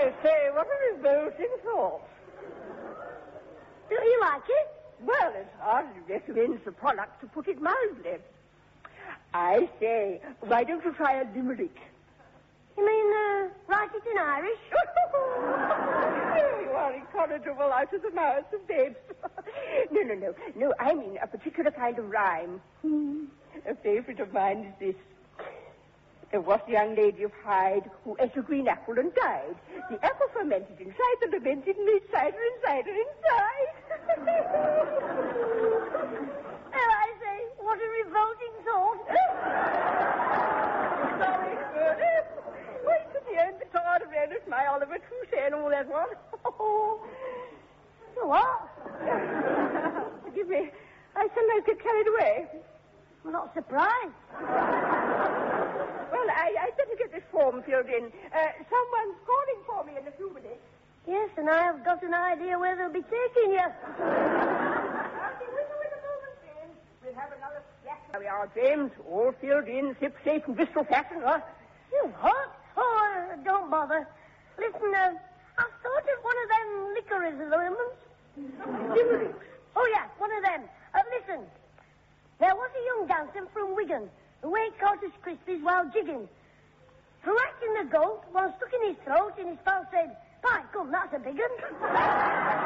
I say, what a revolting thought. Do you like it? Well, it hardly recommends the product, to put it mildly. I say, why don't you try a limerick? You mean, write it in Irish? You are incorrigible out of the mouths of babes. No, I mean a particular kind of rhyme. A favorite of mine is this. There was a young lady of Hyde who ate a green apple and died. The apple fermented inside, the lamented made cider inside. Oh, I say, what a revolting thought. Sorry, Bertie. Wait till the end, the Todd of Ennis, my Oliver Crusade, and all that one. What? Forgive me. I sometimes get carried away. I'm not surprised. Well, I'd better get this form filled in. Someone's calling for me in a few minutes. Yes, and I have got an idea where they'll be taking you. I'll be with you in a moment, James. We'll have another splash. There we are, James. All filled in, ship-shape and Bristol fashion, huh? You what? Oh, don't bother. Listen, I've thought of one of them licorice lemons. Limerick. Oh, yeah, one of them. Listen. There was a young dancer from Wigan who ate Cottage Krispies while jigging. Harassing the goat, one stuck in his throat, and his pal said, "By gum, that's a big un."